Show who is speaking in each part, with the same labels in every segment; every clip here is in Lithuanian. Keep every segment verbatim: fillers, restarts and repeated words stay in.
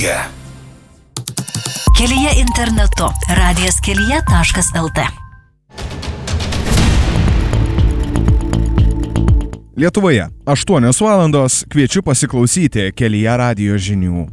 Speaker 1: Kelyje.
Speaker 2: Kelyje internetu. radijas kelyje taškas lt.
Speaker 3: Lietuvoje aštuonios valandos, kviečiu pasiklausyti Kelyje radijo žinių.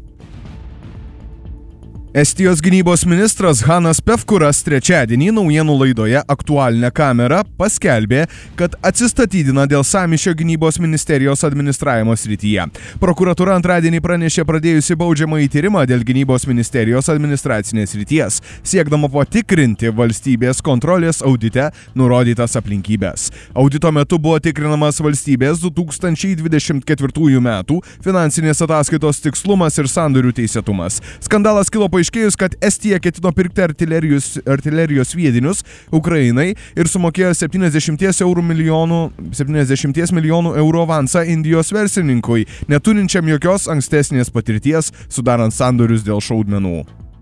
Speaker 3: Estijos gynybos ministras Hannas Pevkuras trečiadienį naujienų laidoje Aktualinė kamera paskelbė, kad atsistatydina dėl sąmyšio gynybos ministerijos administravimo srityje. Prokuratūra antradienį pranešė pradėjusi baudžiamąjį tyrimą dėl gynybos ministerijos administracinės srities, siekdama patikrinti valstybės kontrolės audite nurodytas aplinkybės. Audito metu buvo tikrinamas valstybės du tūkstančiai dvidešimt ketvirtųjų metų finansinės ataskaitos tikslumas ir sandorių teisėtumas. Skandalas kilo paaiškėjus, kad Estija ketino pirkti artilerijos, artilerijos sviedinius Ukrainai ir sumokėjo septyniasdešimt eurų milijonų, septyniasdešimt milijonų eurų avansą Indijos verslininkui, neturinčiam jokios ankstesnės patirties sudarant sandorius dėl šaudmenų.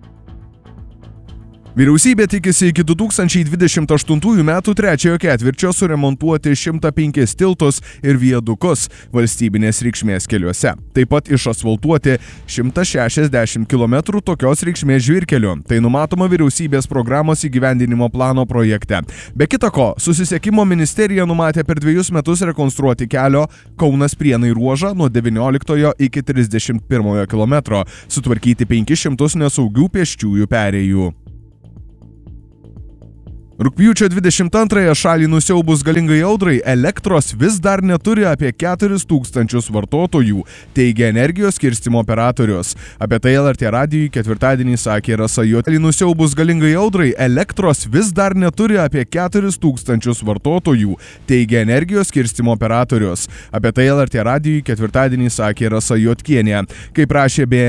Speaker 3: Vyriausybė tikisi iki du tūkstančiai dvidešimt aštuntųjų metų trečiojo ketvirčio suremontuoti šimtą penkis tiltus ir viadukus valstybinės reikšmės keliuose. Taip pat išasfaltuoti šimtą šešiasdešimt kilometrų tokios reikšmės žvyrkelių. Tai numatoma vyriausybės programos įgyvendinimo plano projekte. Be kita ko, susisiekimo ministerija numatė per dviejus metus rekonstruoti kelio Kaunas-Prienai ruožą nuo devynioliktojo iki trisdešimt pirmojo kilometro, sutvarkyti penkis šimtus nesaugių pėsčiųjų perėjų. Rugpjūčio dvidešimt antrąją šalį nusiaubus galingai audrai, elektros vis dar neturi apie keturis tūkstančius vartotojų, teigia energijos skirstymo operatorius. Apie tai L R T radijui ketvirtadienį sakė Rasa Juodkelė. Nusiaubus galingai audrai, elektros vis dar neturi apie keturis tūkstančius vartotojų, teigia energijos skirstymo operatorius. Apie tai L R T radijui ketvirtadienį sakė Rasa Juodkelė. Kaip rašė B